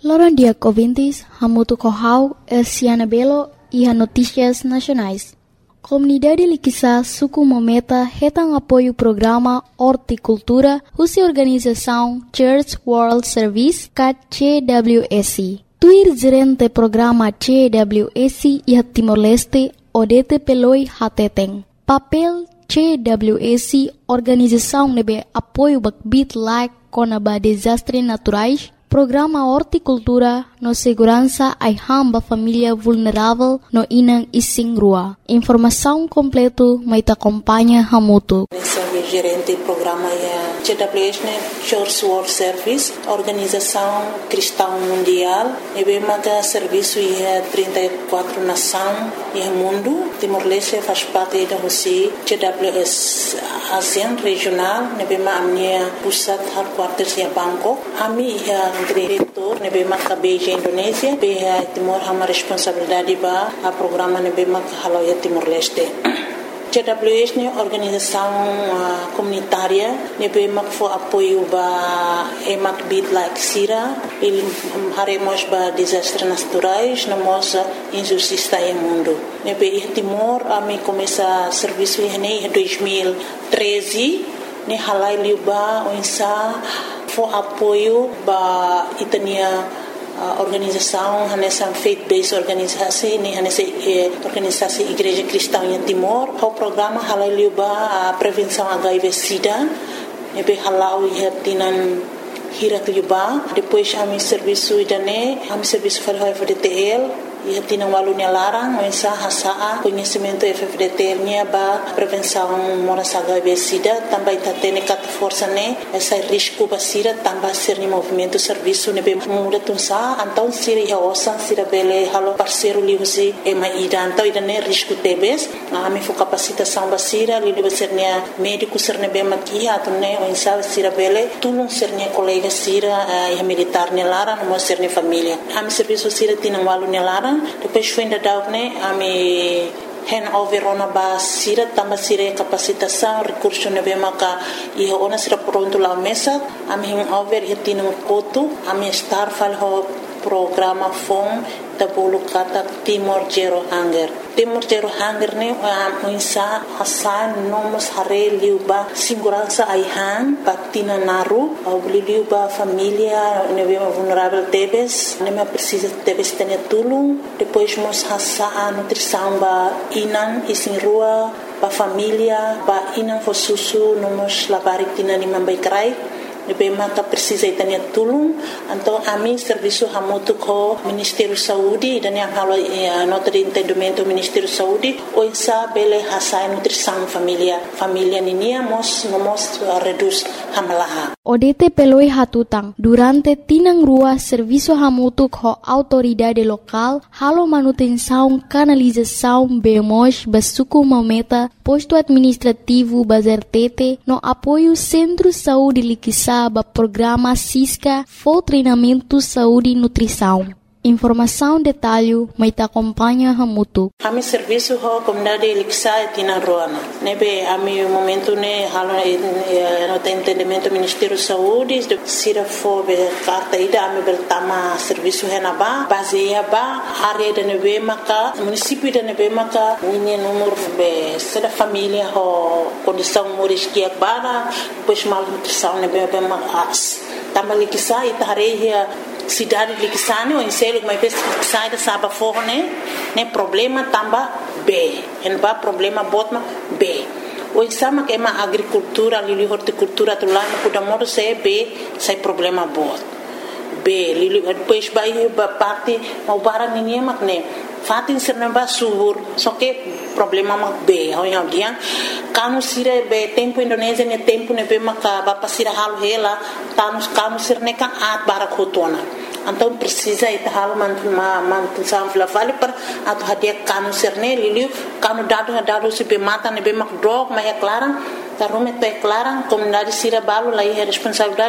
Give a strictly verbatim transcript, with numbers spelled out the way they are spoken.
Loran dia ouvintes, Hamutu Kohau, Elciana Belo e a Notícias Nacionais. Comunidade Liquiçá Suku Mometa retang apoio programa Horticultura, Russa Organização Church World Service, C W S. Tuir gerente programa C W S e Timor-Leste, Odete Peloi Hateteng. Papel C W S, organização nebe apoio bakbit like conaba desastres naturais, programa Horticultura no segurança ai hamba família vulnerável no inang ising rua. Informação completo mai ta acompanha Hamutu. Gerente programa é C W S, né? Church World Service, Organização Cristã Mundial. E bem maga serviço é trinta e quatro nações e mundo. Timor-Leste faz parte da Rússia. C W S ASEAN regional. E bem maga minha pusat headquarters é Bangkok. Ami é diretor. E bem maga Beijing Indonésia. Bem Timor hama responsabilidade ba a programa e bem maga halau é Timor-Leste. C W S é organização uh, comunitária, nebe mak fo apoio ba emak bit like sira, ele haremos ba desastres naturais, na moça injustiça em mundo. Nebe Timor a me começa serviço em dois mil e treze, ne halai liba onsa fo apoio ba itania a organização nessa faith-based organização ni nessa organização Igreja Cristã em Timor o programa halal liba a prevenção H I V/Sida nebe halau ia tinan hirat liba depois a mi serviço idane a mi serviço para F D T L ia tinan walunya larang mensa hasaa conhecimento F D T L nya ba prevenção moras H I V/Sida também tá tendo cat força né essa risco basira também ser ni movimento serviço nebe muda tunsa então sira ia osan sira bele halo parceiro liusi e mai ida então ida né risco tebes a mi fo capacitação basira li deve ser nia médico ser nebe maki atu né o insa sira bele tulung ser nia colega sira ia militar ne lara no ser ni família a mi serviço sira tinan walunya lara depois foi ainda dar né a me hand over ona ba sira tamba sira capacitação recurso nebe maka e ona sira pronto lá mesa a me hand over e tinha um coto a me estar fal ho programa fom da bolo kata Timor Zero Hunger Timor Zero Hunger ne a insa hasan nomos hare liuba segurança aihan patina naru au liuba família nebe vulnerável tebes neme precisa tebes ter tulung depois mos hasa a nutrição ba inan isin rua ba família ba inan fo susu nomos labari tina ni mambai krai nebe maka precisa itania tulung então a mim serviço hamutu ko Ministério Saúde dan yang halo nota de entendimento Ministério Saúde o insa bele hasa nutrição família família ninia mos mos reduz hamalaha Odete peloi hatutang durante tinang rua serviço hamutu ko autoridade local halo manutenção canalização bemos basuku mometa posto administrativo bazertete no apoio Centro Saúde Liquiçá ba programa Cisca for treinamento saúde e nutrição. Informação detalhe mai ta acompanha Hamutu. Ami serviço ho comunidade Liquiçá tina roana. Nebe ami momento ne halo no entendimento Ministério Saúde sira fo be carta ida ami bertama serviço henaba baseia ba área de nebe maka município de nebe maka ini número be sera família ho condição moris que bara depois mal nutrição nebe be mas também Liquiçá itareia cidade de Liquiçá o enselo mas sai da saba forne né problema tamba B en ba problema botma B o exama que é uma agricultura ali horticultura tu lá no Kudamoro se B sai problema bot B li depois vai ba parte o bara ninguém mak né fatin serna ba subur só que problema mak B ao yang dia kanu sire be tempo Indonésia ne tempo ne be maka ba pasira hal hela kanu kanu sirne ka at bara khotona então precisa ita hal man man sam fla vale par atu hadia kanu sirne liliu kanu dado dado se be mata ne be mak drog mas é clara tá rume tá clara comunidade sira balo lá é responsabilidade